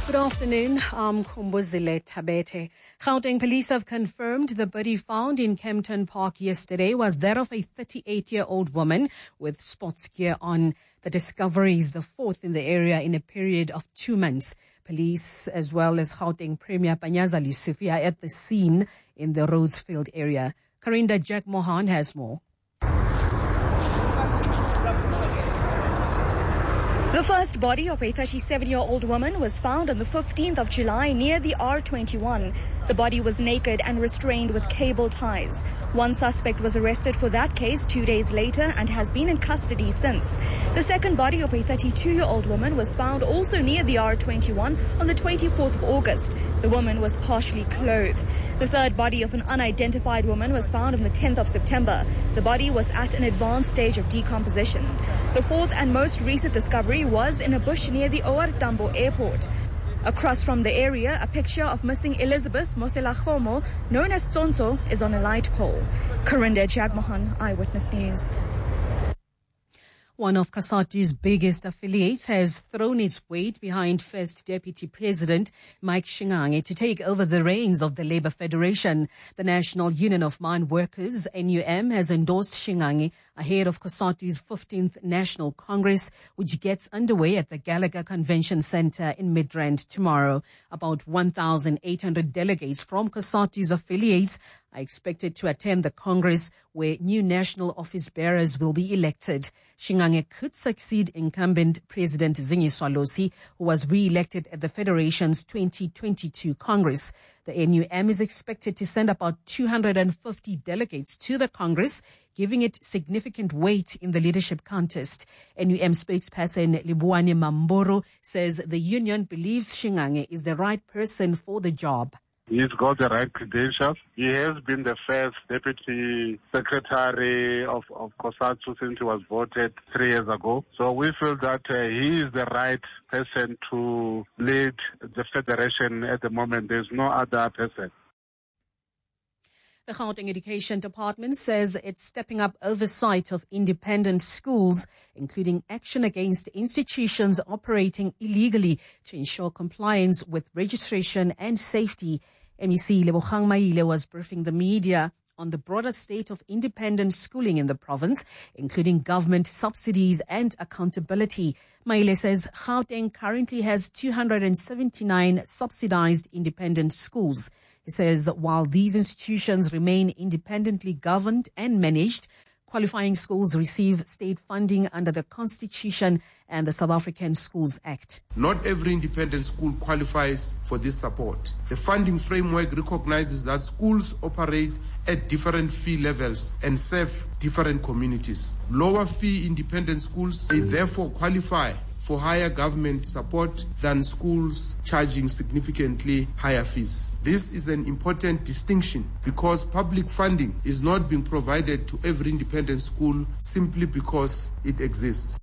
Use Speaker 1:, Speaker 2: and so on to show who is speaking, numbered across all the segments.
Speaker 1: Good afternoon, I'm Kumbuzile Tabete. Gauteng police have confirmed the body found in Kempton Park yesterday was that of a 38-year-old woman with sports gear on. The discovery is the fourth in the area in a period of 2 months. Police as well as Gauteng Premier Panyaza Lesufi are at the scene in the Rosefield area. Karinda Jack Mohan has more.
Speaker 2: The first body of a 37-year-old woman was found on the 15th of July near the R21. The body was naked and restrained with cable ties. One suspect was arrested for that case 2 days later and has been in custody since. The second body of a 32-year-old woman was found also near the R21 on the 24th of August. The woman was partially clothed. The third body of an unidentified woman was found on the 10th of September. The body was at an advanced stage of decomposition. The fourth and most recent discovery was in a bush near the OR Tambo airport. Across from the area, a picture of missing Elizabeth Moselagomo, known as Tsonso, is on a light pole. Karinda Jagmohan, Eyewitness News.
Speaker 1: One of COSATU's biggest affiliates has thrown its weight behind First Deputy President Mike Shingange to take over the reins of the Labour Federation. The National Union of Mine Workers, NUM, has endorsed Shingange ahead of COSATU's 15th National Congress, which gets underway at the Gallagher Convention Centre in Midrand tomorrow. About 1,800 delegates from COSATU's affiliates are expected to attend the Congress, where new national office bearers will be elected. Shingange could succeed incumbent President Zingiswa Losi, who was re-elected at the Federation's 2022 Congress. The NUM is expected to send about 250 delegates to the Congress, giving it significant weight in the leadership contest. NUM spokesperson Libuane Mamboro says the union believes Shingange is the right person for the job.
Speaker 3: He's got the right credentials. He has been the first deputy secretary of COSATU since he was voted 3 years ago. So we feel that he is the right person to lead the federation at the moment. There's no other person.
Speaker 1: The Gauteng Education Department says it's stepping up oversight of independent schools, including action against institutions operating illegally to ensure compliance with registration and safety. MEC Lebogang Maile was briefing the media on the broader state of independent schooling in the province, including government subsidies and accountability. Maile says Gauteng currently has 279 subsidized independent schools. He says while these institutions remain independently governed and managed, qualifying schools receive state funding under the Constitution and the South African Schools Act.
Speaker 4: Not every independent school qualifies for this support. The funding framework recognizes that schools operate at different fee levels and serve different communities. Lower fee independent schools may therefore qualify for higher government support than schools charging significantly higher fees. This is an important distinction because public funding is not being provided to every independent school simply because it exists.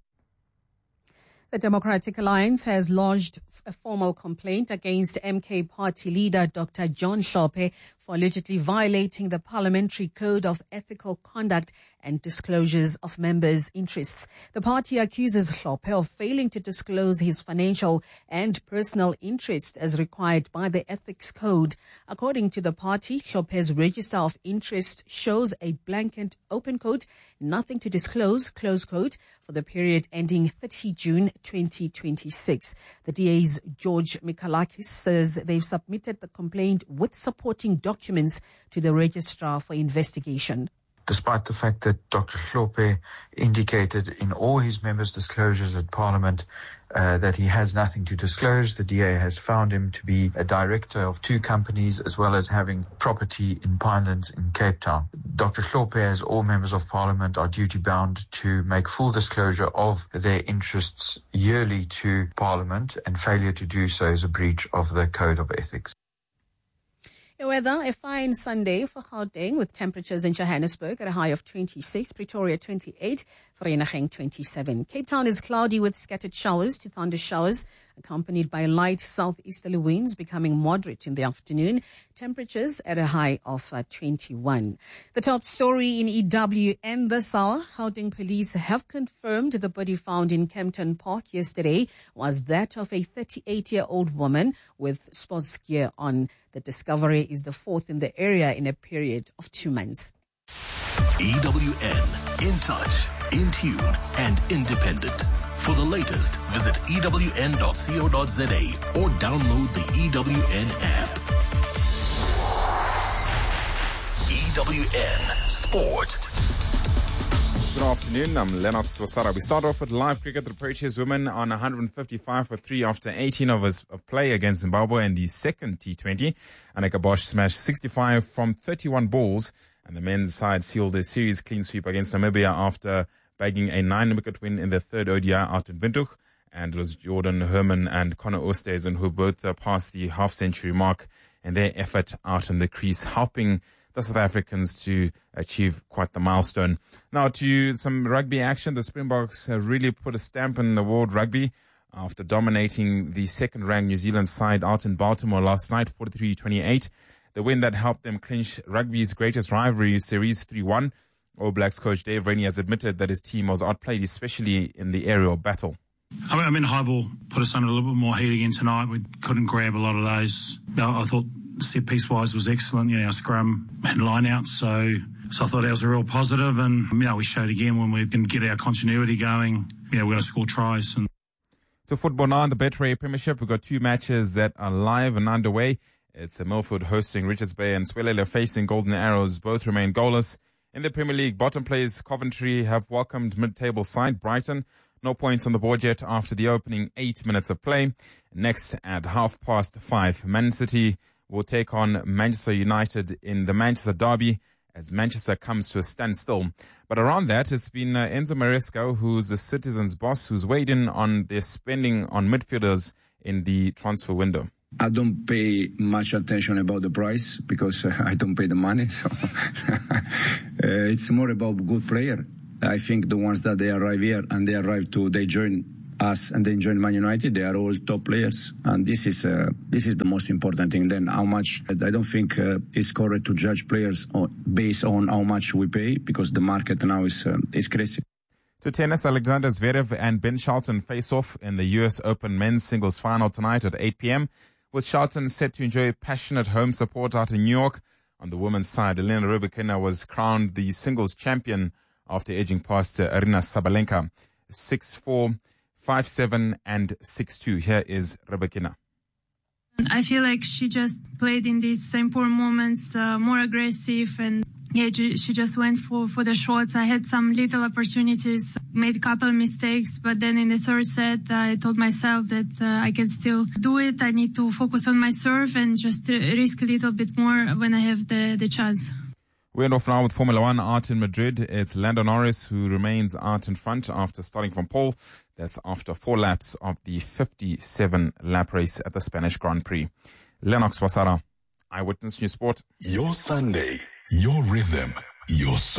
Speaker 1: The Democratic Alliance has lodged a formal complaint against MK party leader Dr. John Hlophe for allegedly violating the Parliamentary Code of Ethical Conduct and disclosures of members' interests. The party accuses Hlophe of failing to disclose his financial and personal interests as required by the Ethics Code. According to the party, Hlophe's register of interest shows a blanket open quote, nothing to disclose, close quote, for the period ending 30 June 2026. The DA's George Mikalakis says they've submitted the complaint with supporting documents to the registrar for investigation.
Speaker 5: Despite the fact that Dr. Hlophe indicated in all his members' disclosures at Parliament that he has nothing to disclose, the DA has found him to be a director of 2 companies as well as having property in Pinelands in Cape Town. Dr. Hlophe, as all members of Parliament, are duty-bound to make full disclosure of their interests yearly to Parliament, and failure to do so is a breach of the Code of Ethics.
Speaker 1: Weather, a fine Sunday for Gauteng with temperatures in Johannesburg at a high of 26, Pretoria 28, Vereeniging 27. Cape Town is cloudy with scattered showers to thunder showers, accompanied by light southeasterly winds becoming moderate in the afternoon. Temperatures at a high of 21. The top story in EWN this hour, Gauteng police have confirmed the body found in Kempton Park yesterday was that of a 38-year-old woman with sports gear on. The discovery is the fourth in the area in a period of 2 months.
Speaker 6: EWN, in touch, in tune, and independent. For the latest, visit ewn.co.za or download the EWN app. EWN Sport.
Speaker 7: Good afternoon, I'm Lennox Wasara. We start off with live cricket. The Proteas women on 155 for 3 after 18 overs of play against Zimbabwe in the second T20. Annika Bosch smashed 65 from 31 balls, and the men's side sealed their series clean sweep against Namibia after bagging a 9-wicket win in their third ODI out in Windhoek. And it was Jordan Herman and Connor Oosthuizen who both passed the half-century mark in their effort out in the crease, helping the South Africans to achieve quite the milestone. Now to some rugby action. The Springboks really put a stamp in the world rugby after dominating the second-ranked New Zealand side out in Baltimore last night, 43-28. The win that helped them clinch rugby's greatest rivalry series 3-1. All Blacks coach Dave Rennie has admitted that his team was outplayed, especially in the aerial battle.
Speaker 8: I mean, Highball put us under a little bit more heat again tonight. We couldn't grab a lot of those. I thought set piece wise was excellent. Our scrum and line out. So I thought that was a real positive. And, we showed again when we can get our continuity going, we're going to score tries.
Speaker 7: So football now in the Betway Premiership. We've got 2 matches that are live and underway. It's Milford hosting Richards Bay and Swelele facing Golden Arrows. Both remain goalless. In the Premier League, bottom players Coventry have welcomed mid-table side Brighton. No points on the board yet after the opening 8 minutes of play. Next at 5:30, Man City will take on Manchester United in the Manchester Derby as Manchester comes to a standstill. But around that, it's been Enzo Maresca, who's the Citizens' boss, who's weighed in on their spending on midfielders in the transfer window.
Speaker 9: I don't pay much attention about the price because I don't pay the money. So it's more about good player. I think the ones that they arrive here and they join us and then join Man United, they are all top players. And this is the most important thing. Then how much, I don't think it's correct to judge players based on how much we pay because the market now is crazy.
Speaker 7: To tennis, Alexander Zverev and Ben Shelton face off in the US Open men's singles final tonight at 8 p.m. with Shelton set to enjoy passionate home support out in New York. On the women's side, Elena Rybakina was crowned the singles champion after edging past Arina Sabalenka 6-4, 5-7 and 6-2. Here is Rybakina.
Speaker 10: I feel like she just played in these important moments more aggressive and she just went for the shots. I had some little opportunities, made a couple of mistakes, but then in the third set, I told myself that I can still do it. I need to focus on my serve and just risk a little bit more when I have the chance.
Speaker 7: We end off now with Formula One out in Madrid. It's Lando Norris who remains out in front after starting from pole. That's after 4 laps of the 57-lap race at the Spanish Grand Prix. Lennox Wasara, Eyewitness News Sport.
Speaker 6: Your Sunday, your rhythm, your